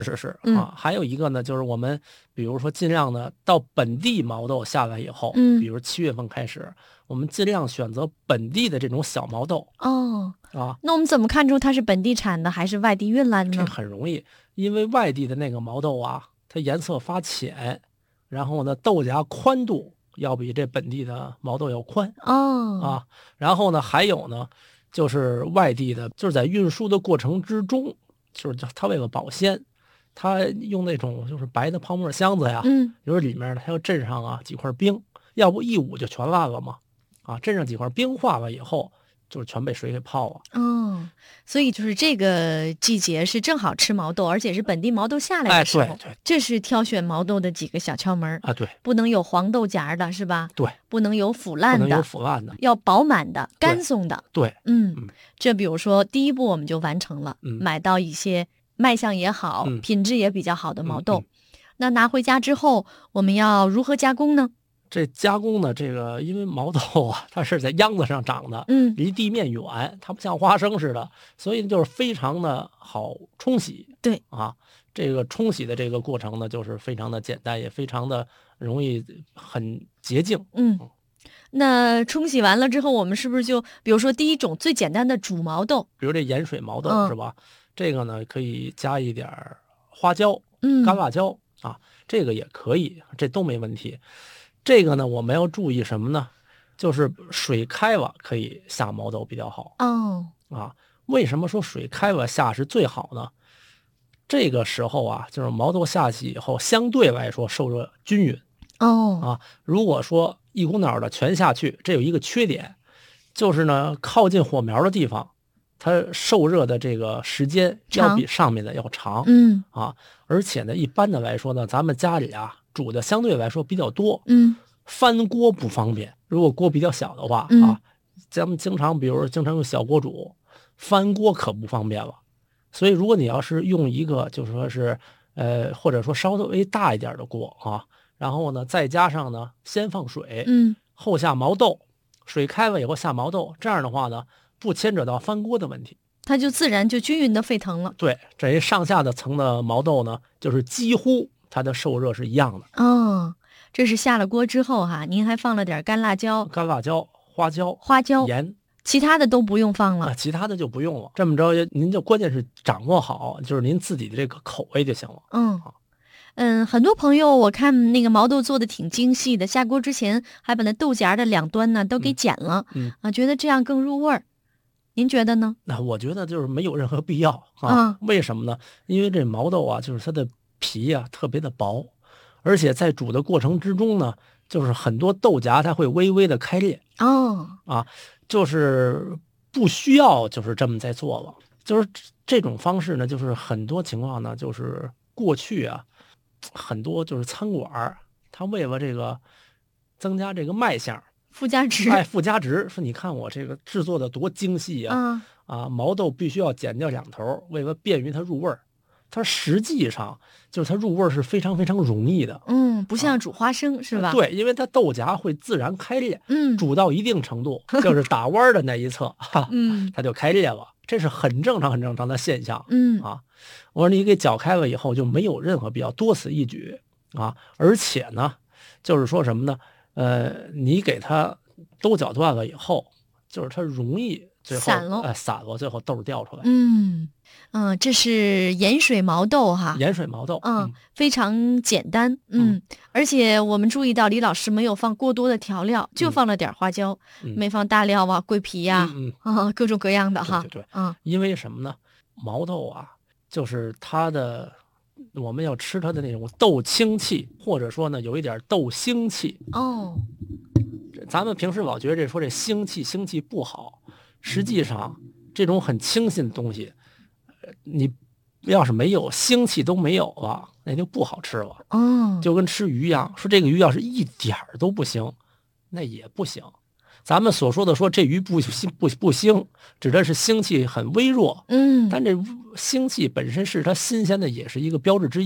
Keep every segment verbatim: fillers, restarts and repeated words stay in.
是是嗯啊，还有一个呢，就是我们比如说尽量呢，到本地毛豆下来以后， 嗯比如七月份开始，我们尽量选择本地的这种小毛豆哦， 啊， 那我们怎么看出它是本地产的还是外地运来的这呢？ 很容易，因为外地的那个毛豆啊，它颜色发浅，然后呢豆荚宽度要比这本地的毛豆要宽哦， 啊，然后呢还有呢，就是外地的，就是在运输的过程之中，就是它为了保鲜。它用那种就是白的泡沫箱子呀， 嗯就是里面呢它要镇上啊几块冰，要不一捂就全烂了嘛。啊，镇上几块冰化了以后，就是全被水给泡了。 哦，所以就是这个季节是正好吃毛豆，而且是本地毛豆下来哎， 的时候， 对对这是挑选毛豆的几个小窍门儿， 啊，对不能有黄豆荚的是吧？ 对， 不能有腐不能有烂的， 腐烂的。 要饱满的、 对干松的。 对， 嗯， 嗯这比如说第一步我们就完成了， 嗯买到一些卖相也好、 嗯品质也比较好的毛豆。 嗯嗯那拿回家之后，我们要如何加工呢？ 这加工呢，这个因为毛豆啊，它是在秧子上长的， 嗯离地面远，它不像花生似的，所以就是非常的好冲洗。 对啊，这个冲洗的这个过程呢，就是非常的简单，也非常的容易，很洁净。 嗯。那冲洗完了之后，我们是不是就比如说第一种最简单的煮毛豆？ 比如这盐水毛豆、 嗯是吧？这个呢可以加一点儿花椒、 嗯干辣椒啊，这个也可以，这都没问题。这个呢，我们要注意什么呢？就是水开了可以下毛豆比较好哦， 啊。为什么说水开了下是最好呢？这个时候啊，就是毛豆下去以后，相对来说受热均匀哦， 啊。如果说一股脑的全下去，这有一个缺点，就是呢靠近火苗的地方，它受热的这个时间要长比上面的要长嗯啊。而且呢，一般的来说呢，咱们家里啊煮的相对来说比较多， 嗯翻锅不方便。如果锅比较小的话嗯啊，咱们经常比如说经常用小锅煮，翻锅可不方便了。所以如果你要是用一个就是说是呃或者说稍微大一点的锅啊，然后呢再加上呢先放水， 嗯后下毛豆，水开了以后下毛豆，这样的话呢不牵扯到翻锅的问题。 它就自然就均匀的沸腾了。 对，这一上下的层的毛豆呢，就是几乎它的受热是一样的。 哦，这是下了锅之后哈，您还放了点干辣椒、 干辣椒、花椒、 花椒， 盐其他的都不用放啊， 了。 其他的就不用了。这么着，您就关键是掌握好，就是您自己的这个口味就行了。 嗯嗯，很多朋友我看那个毛豆做的挺精细的，下锅之前还把那豆荚的两端呢都给剪了， 嗯啊，觉得这样更入味儿。您觉得呢？ 那我觉得就是没有任何必要啊。 嗯为什么呢？因为这毛豆啊，就是它的皮啊特别的薄，而且在煮的过程之中呢，就是很多豆荚它会微微的开裂哦， 啊，就是不需要就是这么在做了。就是这种方式呢，就是很多情况呢，就是过去啊，很多就是餐馆儿它为了这个增加这个卖相， 附加值。 哎，附加值，说你看我这个制作的多精细啊。 嗯啊，毛豆必须要剪掉两头，为了便于它入味儿。它实际上就是它入味儿是非常非常容易的， 嗯，不像煮花生、是吧？， 对，因为它豆荚会自然开裂， 嗯煮到一定程度，就是打弯儿的那一侧，哈， 嗯它就开裂了，这是很正常、很正常的现象。 嗯啊，我说你给搅开了以后就没有任何必要，多此一举啊！而且呢，就是说什么呢？呃，你给它都搅断了以后，就是它容易最后散了哎散了，最后豆儿掉出来。 嗯嗯，这是盐水毛豆哈。 盐水毛豆， 嗯，非常简单，嗯，而且我们注意到李老师没有放过多的调料，就放了点花椒， 嗯没放大料啊、桂皮呀、 嗯嗯， 啊，各种各样的哈， 对对对， 嗯因为什么呢？毛豆啊，就是它的，我们要吃它的那种豆清气，或者说呢有一点豆腥气。 哦， 咱们平时老觉得这说这腥气腥气不好，实际上这种很清新的东西，呃你要是没有腥气都没有了，那就不好吃了。 哦， 就跟吃鱼一样，说这个鱼要是一点儿都不腥，那也不行。咱们所说的说这鱼不腥不不腥，指的是腥气很微弱， 嗯， 但这腥气本身是它新鲜的，也是一个标志之一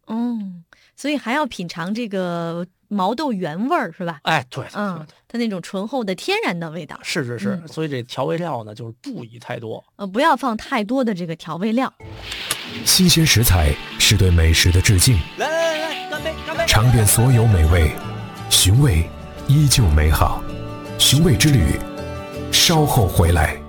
嗯，所以还要品尝这个毛豆原味儿是吧？ 哎，对对对嗯，它那种醇厚的天然的味道。 是是是、 嗯， 所以这调味料呢，就是不宜太多。 呃，不要放太多的这个调味料。 新鲜食材是对美食的致敬。 来来来，干杯干杯！ 尝遍所有美味，寻味依旧美好。寻味之旅，稍后回来。